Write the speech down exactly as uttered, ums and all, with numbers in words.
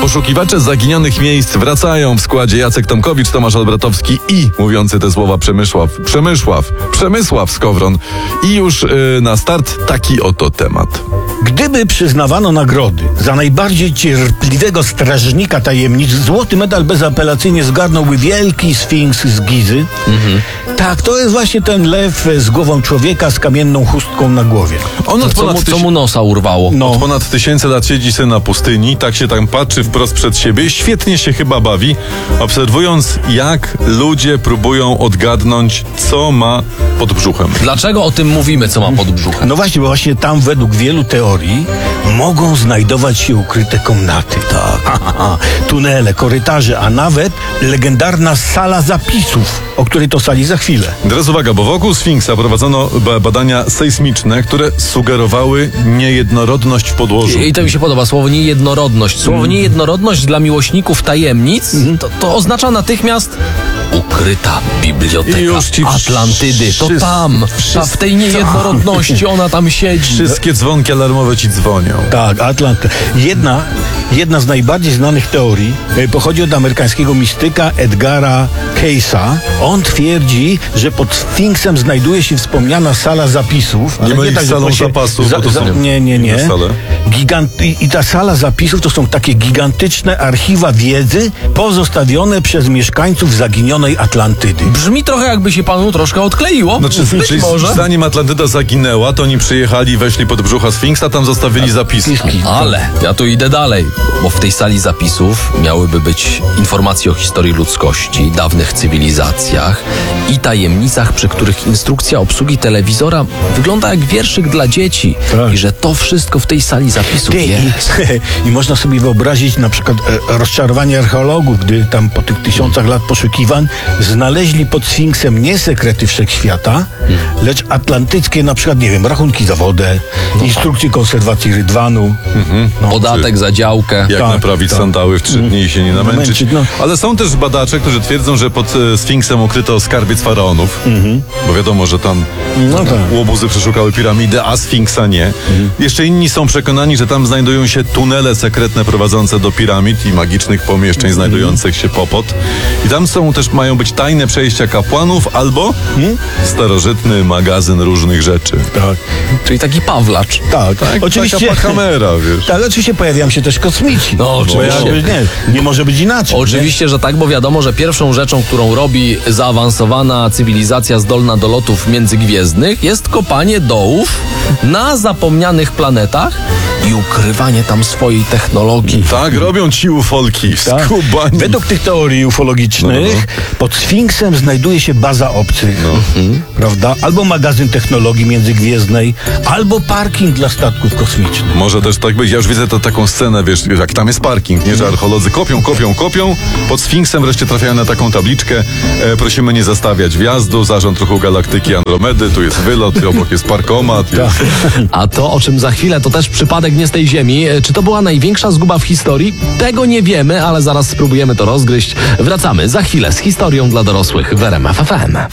Poszukiwacze zaginionych miejsc wracają w składzie Jacek Tomkowicz, Tomasz Albratowski i mówiący te słowa Przemysław, Przemysław, Przemysław Skowron. I już yy, na start taki oto temat. Gdyby przyznawano nagrody za najbardziej cierpliwego strażnika tajemnic, złoty medal bezapelacyjnie zgarnąłby wielki sfinks z Gizy. Mhm. Tak, to jest właśnie ten lew z głową człowieka z kamienną chustką na głowie. On od ponad co, mu, co mu nosa urwało. No. Od ponad tysięcy lat siedzi sobie na pustyni, tak się tam patrzy wprost przed siebie, świetnie się chyba bawi, obserwując jak ludzie próbują odgadnąć, co ma pod brzuchem. Dlaczego o tym mówimy, co ma pod brzuchem? No właśnie, bo właśnie tam według wielu teorii mogą znajdować się ukryte komnaty, tak, tunele, korytarze, a nawet legendarna sala zapisów, o której to sali za chwilę. Teraz uwaga, bo wokół Sfinksa prowadzono badania sejsmiczne, które sugerowały niejednorodność w podłożu. I to mi się podoba, słowo niejednorodność. Słowo mm. niejednorodność dla miłośników tajemnic mm. to, to oznacza natychmiast ukryta biblioteka już ci Atlantydy. To tam, ta, w tej niejednorodności ona tam siedzi. Wszystkie dzwonki alarmowe ci dzwonią. Tak, Atlanty. Jedna, jedna z najbardziej znanych teorii pochodzi od amerykańskiego mistyka Edgara Case'a. On twierdzi, że pod Sfinksem znajduje się wspomniana sala zapisów. Nie mylić z salą zapasów, za, bo to za, są nie, nie, nie. Gigant, i, I ta sala zapisów to są takie gigantyczne archiwa wiedzy pozostawione przez mieszkańców zaginionej Atlantydy. Brzmi trochę, jakby się panu troszkę odkleiło. Znaczy, Być czyli może. Zanim Atlantyda zaginęła, to oni przyjechali, weszli pod brzucha Sfinksa, tam zostawili zapisy. Ale ja tu idę dalej, bo w tej sali zapisów miałyby być informacje o historii ludzkości, dawnych cywilizacjach i tajemnicach, przy których instrukcja obsługi telewizora wygląda jak wierszyk dla dzieci. Tak. I że to wszystko w tej sali zapisów Ty, jest. I, I można sobie wyobrazić na przykład e, rozczarowanie archeologów, gdy tam po tych tysiącach lat poszukiwań znaleźli pod Sfinksem nie sekrety wszechświata, hmm. lecz atlantyckie na przykład, nie wiem, rachunki za wodę, no. instrukcje konserwacji rydwanu. Mhm. No. Podatek za działkę. Jak tak, naprawić tak. sandały w trzy dni i się nie namęczyć. No. Ale są też badacze, którzy twierdzą, że pod e, Sfinksem ukryto skarbiec faraonów, mhm. bo wiadomo, że tam no tak. łobuzy przeszukały piramidy, a Sfinksa nie. Mhm. Jeszcze inni są przekonani, że tam znajdują się tunele sekretne prowadzące do piramid i magicznych pomieszczeń mhm. znajdujących się popod. I tam są też, mają być tajne przejścia kapłanów albo mhm. starożytny magazyn różnych rzeczy. Tak. Czyli taki Pawlacz. Tak, tak oczywiście. Taka kamera, wiesz. Tak, oczywiście pojawiają się też kosmici. No oczywiście. Jakby, nie, nie może być inaczej. Oczywiście, nie? że tak, bo wiadomo, że pierwszą rzeczą, którą robi zaawansowana cywilizacja zdolna do lotów międzygwiezdnych, jest kopanie dołów na zapomnianych planetach i ukrywanie tam swojej technologii. Tak, robią ci ufolki, tak. skubani. Według tych teorii ufologicznych no, no. pod Sfinksem znajduje się baza obcych, no. mhm. prawda? Albo magazyn technologii międzygwiezdnej, albo parking dla statków kosmicznych. Może też tak być. Ja już widzę to, taką scenę, wiesz, jak tam jest parking, nie, że archeolodzy kopią, kopią, kopią, pod Sfinksem wreszcie trafiają na taką tabliczkę, e, prosimy nie zastawiać wjazdu, zarząd ruchu Galaktyki Andromedy, tu jest wylot, obok jest parkomat. Jest... A to, o czym za chwilę, to też przypadek nie z tej ziemi. Czy to była największa zguba w historii? Tego nie wiemy, ale zaraz spróbujemy to rozgryźć. Wracamy za chwilę z historią dla dorosłych w R M F F M.